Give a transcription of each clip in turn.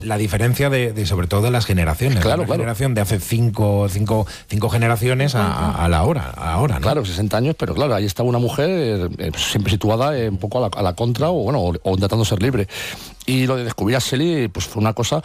La diferencia de sobre todo de las generaciones. Claro, la generación de hace cinco generaciones a la hora, ahora, ¿no? Claro, 60 años, pero claro, ahí estaba una mujer siempre situada un poco a la contra o intentando ser libre. Y lo de descubrir a Shelley, pues fue una cosa,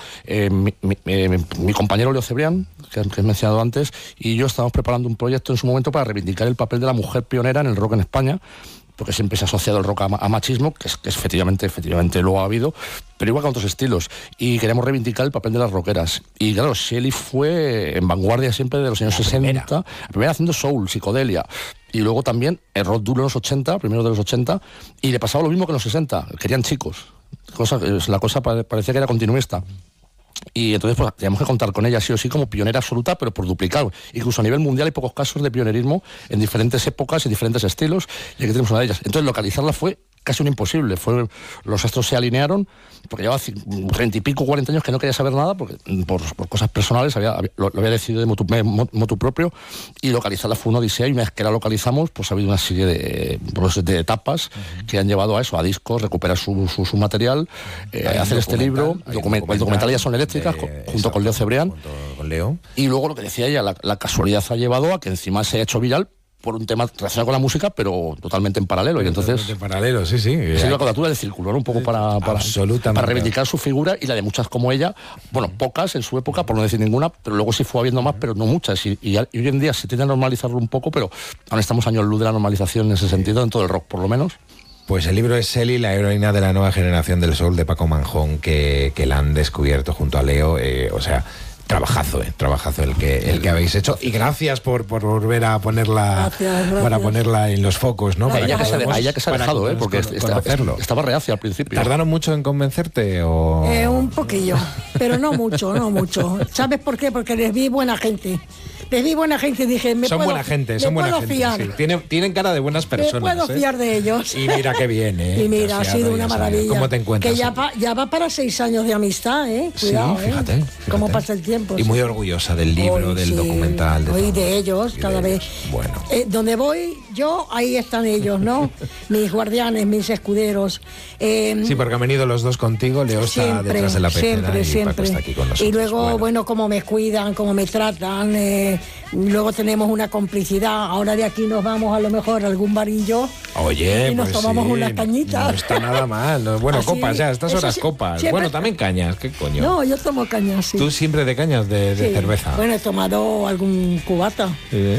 mi compañero Leo Cebrián, que he mencionado antes, y yo estábamos preparando un proyecto en su momento para reivindicar el papel de la mujer pionera en el rock en España, porque siempre se ha asociado el rock a machismo, que es efectivamente lo ha habido, pero igual que otros estilos, y queremos reivindicar el papel de las rockeras. Y claro, Shelley fue en vanguardia siempre de los años 60, la primera haciendo soul, psicodelia, y luego también el rock duro en los 80, primero de los 80, y le pasaba lo mismo que en los 60, querían chicos, la cosa parecía que era continuista. Y entonces pues teníamos que contar con ella sí o sí como pionera absoluta, pero por duplicado. Incluso a nivel mundial hay pocos casos de pionerismo en diferentes épocas y diferentes estilos, y aquí tenemos una de ellas. Entonces localizarla fue casi un imposible. Los astros se alinearon, porque llevaba 30 y pico, 40 años que no quería saber nada, porque por cosas personales lo había decidido de motu propio, y localizarla fue una odisea, y una vez que la localizamos, pues ha habido una serie de etapas que han llevado a eso, a discos, recuperar su material, hacer este libro, el documental Ya son eléctricas, junto con Leo Cebrián, y luego lo que decía ella, la casualidad ha llevado a que encima se ha hecho viral por un tema relacionado con la música, pero totalmente en paralelo. Y entonces en paralelo, sí. Es la cuadratura del círculo, ¿no? Un poco para reivindicar su figura y la de muchas como ella. Bueno, pocas en su época, por no decir ninguna, pero luego sí fue habiendo más, pero no muchas. Y hoy en día se tiende a normalizarlo un poco, pero aún estamos años luz de la normalización en ese sentido, en todo el rock por lo menos. Pues el libro es Shelley, la heroína de la nueva generación del soul, de Paco Manjón, que la han descubierto junto a Leo. Trabajazo el que habéis hecho, y gracias por volver a ponerla, gracias. Para ponerla en los focos, ¿no? Ella que se ha dejado, porque estaba reacia al principio. ¿Tardaron mucho en convencerte o...? Un poquillo, pero no mucho. ¿Sabes por qué? Porque les vi buena gente. Dije, son buena gente. Fiar. Sí. Tienen cara de buenas personas. Me puedo fiar de ellos. Y mira qué bien, Y mira, ha sido una maravilla. ¿Cómo te encuentras? Que ya va para 6 años de amistad, Cuidado, sí, fíjate. Cómo pasa el tiempo. Y muy orgullosa del libro, del documental. De ellos, cada vez. Bueno. Donde voy yo, ahí están ellos, ¿no? Mis guardianes, mis escuderos. Sí, porque han venido los dos contigo. Leo está detrás de la pecera y Paco está aquí con nosotros. Y luego, bueno, cómo me cuidan, cómo me tratan. Luego tenemos una complicidad. Ahora de aquí nos vamos a lo mejor a algún barillo. Oye, y nos tomamos unas cañitas. No está nada mal. Bueno, así, copas ya, estas horas copas. Siempre... Bueno, también cañas, ¿qué coño? No, yo tomo cañas, sí. Tú siempre de cañas de cerveza. Bueno, he tomado algún cubata.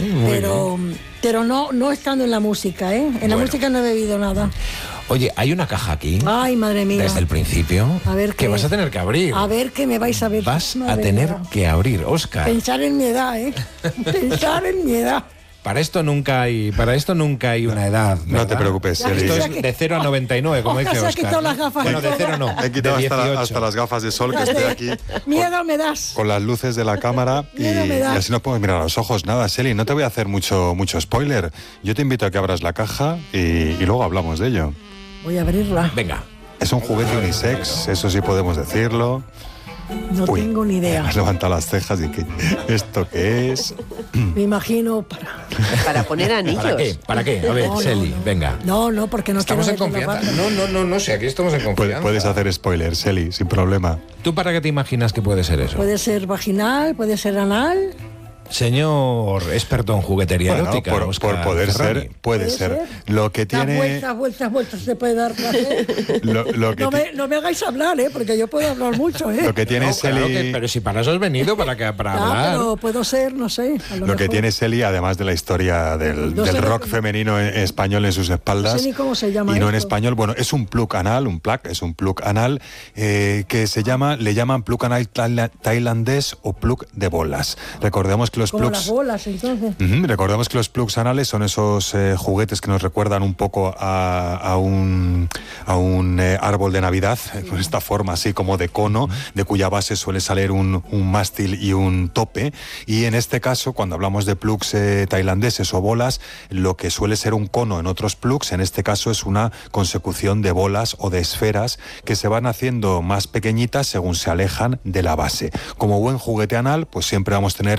Pero no estando en la música, En la música no he bebido nada. Oye, hay una caja aquí. Ay, madre mía. Desde el principio. A ver que vas a tener que abrir. A ver qué me vais a ver. Vas a tener que abrir, Óscar. Pensar en mi edad, Pensar en mi edad. Para esto nunca hay una edad, ¿verdad? No te preocupes, Esto es de 0 a 99, como dice Óscar. Se ha quitado las gafas. Bueno, de 0 no. He quitado hasta las gafas de sol que estoy aquí. Miedo me das. Con las luces de la cámara y así no puedo mirar a los ojos. Nada, Shelley, no te voy a hacer mucho spoiler. Yo te invito a que abras la caja y luego hablamos de ello. Voy a abrirla. Venga. Es un juguete unisex, eso sí podemos decirlo. No tengo ni idea. Has levantado las cejas y ¿esto qué es? Me imagino para poner anillos. ¿Para qué? A ver, Shelley, venga. No, porque no estamos en confianza. No sé, aquí estamos en confianza. Puedes hacer spoiler, Shelley, sin problema. ¿Tú para qué te imaginas que puede ser eso? Puede ser vaginal, puede ser anal. Señor experto en juguetería erótica, por poder ser, puede ser. Lo que tiene... Vueltas se puede dar placer. No me hagáis hablar, porque yo puedo hablar mucho, Lo que tiene Shelley... Pero si para eso has venido, para hablar. Pero puedo ser, no sé. Lo que tiene Shelley, además de la historia del rock femenino en español en sus espaldas... No sé ni cómo se llama y no esto. En español, bueno, es un plug anal, es un plug anal que le llaman plug anal tailandés o plug de bolas. Recordemos que los como plugs, las bolas, entonces. Recordemos que los plugs anales son esos juguetes que nos recuerdan un poco a un árbol de Navidad, con esta forma así como de cono, de cuya base suele salir un mástil y un tope. Y en este caso, cuando hablamos de plugs tailandeses o bolas, lo que suele ser un cono en otros plugs, en este caso es una consecución de bolas o de esferas que se van haciendo más pequeñitas según se alejan de la base. Como buen juguete anal, pues siempre vamos a tener una base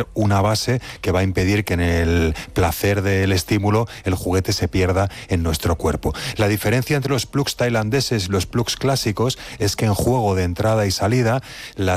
base que va a impedir que en el placer del estímulo el juguete se pierda en nuestro cuerpo. La diferencia entre los plugs tailandeses y los plugs clásicos es que en juego de entrada y salida,